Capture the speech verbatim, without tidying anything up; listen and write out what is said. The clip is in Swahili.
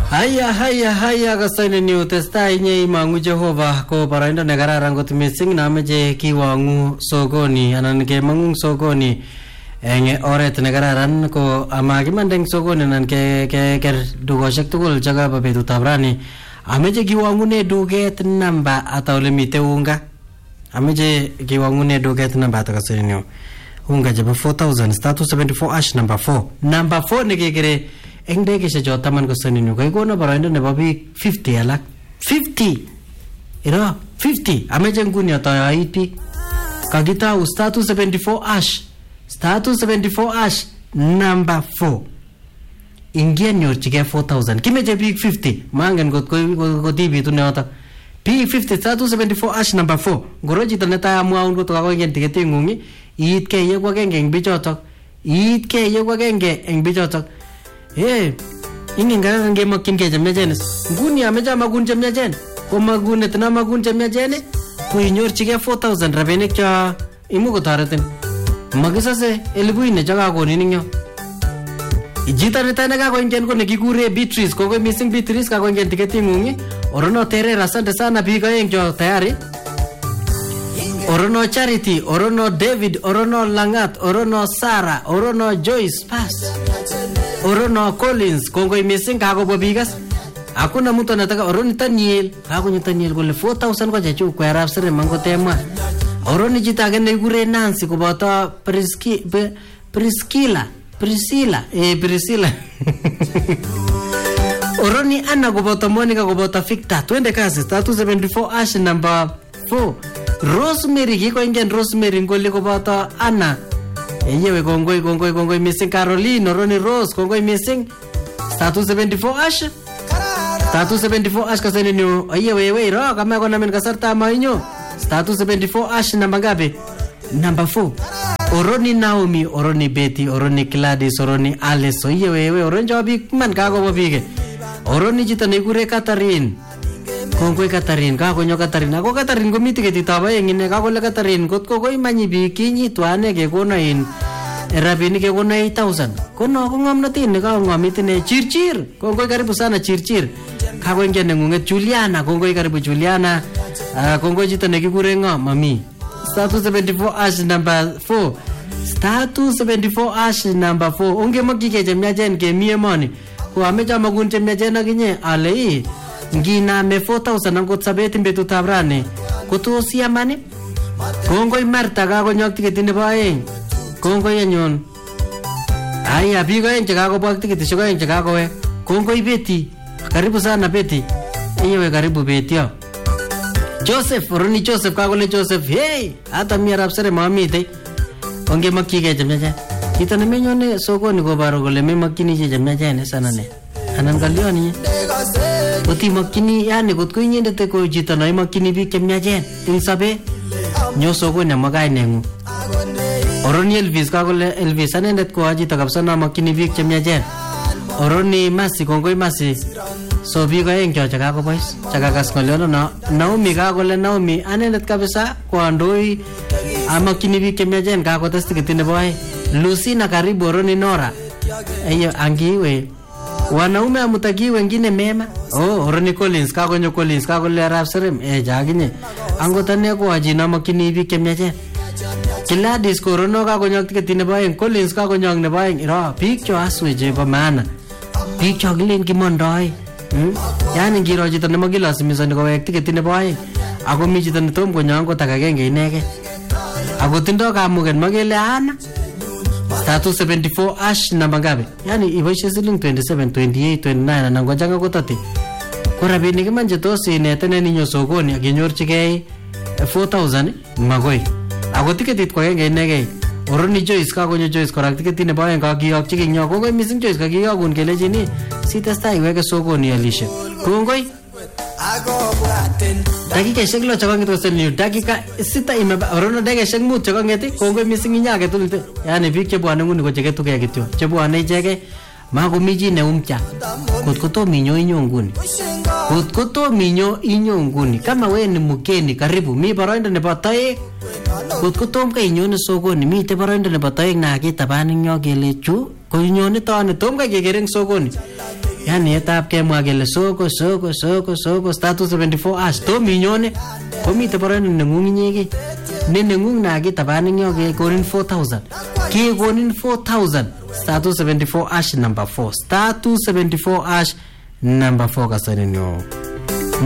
Haya haya haya kasane ni utesta inye imangu Jehova ko baraindo negararan kot missing nameje kiwangu sokoni anan ke mangung sokoni eng oret negararan ko amagimandeng sokoni nan ke ke ker dugoshek tugul jaga ba betutab rani ameje kiwangu ne duget namba atawle mite unga ameje kiwangu ne duget namba atakasane ni unga jaba four thousand status seventy-four ash number four number four negegere eng dege se jotaman ko saninu kai kono baraindo ne babi fifty alak fifty ira fifty ameje nguni ata eighty kagita status seventy-four ash status seventy-four ash number four ingia nyorchige four thousand kimeje big fifty mangen got ko ko tibi tu ne ata p fifty status seventy-four ash number four goroji taneta amwaun ko to ko ngen tiketi ngungi it ke ye ko genge eng bichotok it ke ye ko genge eng bichotok eh ingin gara nge makin ke jamnya jene nguni ameja magun jamnya jene ko magun etna magun jamnya jene ko inyorchige four thousand rabenik cha imu ko taraten magisa se elbu ine jaga ko ninyo ijita neta naga ko ingen ko nekikure Beatrice ko ko missing Beatrice ka ko ingen tiketi ngungi orono tere rasante sana bi ka engjo tayari orono Charity orono David orono Langat orono Sarah orono Joyce pass orono Collins kongoi missing kako bobigas hakuna mtu anataka oroni Daniel kako ni Daniel kole four thousand ko jechu kwa rapsere mango tema oroni jitage ne gure Nancy ko bata Priski Priskila Priscilla eh Priscilla oroni Anna ko bata Monica ko bata Victor twende kasi status seventy-four ash number four Rosemary kiko ingen Rosemary ngoli ko bata Anna eyewe kongoi kongoi kongoi missing Caroline oroni Rose kongoi missing status seventy-four ash status seventy-four ash kasene ni eyewe we ro kama ko namen kasarta mainyo status seventy-four ash namba ngapi number four oroni Naomi oroni Betty oroni Gladys oroni Alice eyewe we oroni jobi man kago bobige oroni jitane gure Catherine kongoi Catherine ka konyo Catherine ako Catherine ko miti ketitaba engine ka kole Catherine kot ko ko imanyi bi kinyi twane ke kono in rabini ke kono eight thousand kono ko ngamnatin ne ka ngamiti ne chirchir kongoi karibu sana chirchir ka ko ngene ngunget Juliana kongoi karibu Juliana kongoi jito ne kikure ngo mami status seventy-four ash number four status seventy-four ash number four onge makike jamnya jen ke mie moni ko ameja magun jamnya jen aginye ale ngina me four thousand angot sabeti betutab rani kotos yamani kongoi Marta ka konyok tiketi nebo aeng kongoi anyun aya bigo eng chaka ko bak tiketi shoko eng chaka kowe kongoi Betty karibu sana Betty eyewe karibu Betty yo Joseph oroni Joseph ka kole Joseph hey hata mi rapsere mamite onge makike jamja kita ne menyone sokoni ko baro kole me makini je jamja jane sana ne anan kalioni oti makini yani kot ko inyendete ko jito na makini bi kemyajen tin sabe nyoso ko na magai nengu oroni Elvis ka kole Elvis anendet ko ajito kapsa na makini bi kemyajen oroni Masi kongoi Masi so bi ko eng chocha ka ko boys chaka kas ngoleno na Naomi ka kole Naomi anendet kabisa ko andoi amakini bi kemyajen ka ko testi kitine boy Lucina karibu oroni Nora eyo angiwe wanaume amutaki wengine mema oh oroni Collins ka konyo Collins ka kole rapserem eh jaginye angotane ko ajina makini bi kemyaje Gladys korono ka konyo tiketine baeng Collins ka konyo ne baeng ira big cho asweje ba maana big cho gilen kimondoi hm yani ngiro jito ne magilasimisan ko wek tiketine baeng ako mi jito ne tom konyo angot akagenge inege ako tindo kamugen magele ana status seventy-four ash namba ngapi yani iboishe siling twenty-seven twenty-eight twenty-nine anan ko janga ko tati ko rabini ke manje to sinetene ninyo sokoni akinyorchige four thousand magoi ako tiketit ko ngenge inege oroni Joyce ka konyo Joyce korak tiketit ne baen ka kiyokchi kinyo ko ko missing Joyce ka kiyokun kelejini sitestai weke sokoni alishe kongoi dakika sheklo chakangit ko selniu dakika sita imeba orono dakika shekmut chakangeti kongoi missing inyake tulite yani bik chebwane nguni ko cheke tuke kityo chebwane icheke mako miji ne umcha kot koto minyo inyo nguni kot koto minyo inyo nguni kama we ni mugeni karibu mi baraindo ne bataek kot kotom ka inyo ne sokoni mi te baraindo ne bataek na kitabani nyo kele chu ko inyo ne tane tom ka kegereng sokoni yani etap kemwa kele soko soko soko soko star two seventy-four hash to minyone komite boroindo nengung inyege ne nengung na kitaban ing yo ke konin four thousand ke konin four thousand star two seventy-four hash number four star two seventy-four hash number four kasanin yo